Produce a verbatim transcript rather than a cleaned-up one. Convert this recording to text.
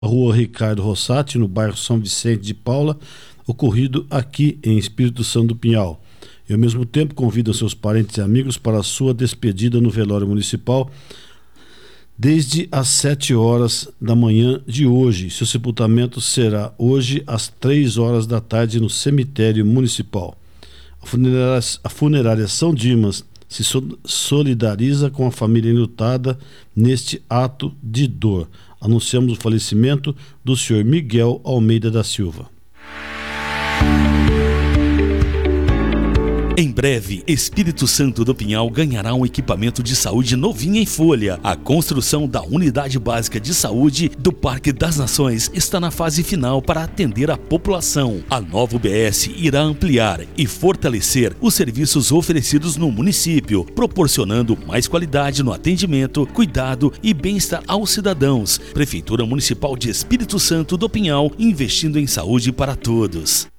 Rua Ricardo Rossati, no bairro São Vicente de Paula, ocorrido aqui em Espírito Santo do Pinhal. E ao mesmo tempo convidam seus parentes e amigos para a sua despedida no velório municipal desde as sete horas da manhã de hoje. Seu sepultamento será hoje às três horas da tarde no cemitério municipal. A funerária, a funerária São Dimas se solidariza com a família enlutada neste ato de dor. Anunciamos o falecimento do senhor Miguel Almeida da Silva. Em breve, Espírito Santo do Pinhal ganhará um equipamento de saúde novinho em folha. A construção da Unidade Básica de Saúde do Parque das Nações está na fase final para atender a população. A nova U B S irá ampliar e fortalecer os serviços oferecidos no município, proporcionando mais qualidade no atendimento, cuidado e bem-estar aos cidadãos. Prefeitura Municipal de Espírito Santo do Pinhal, investindo em saúde para todos.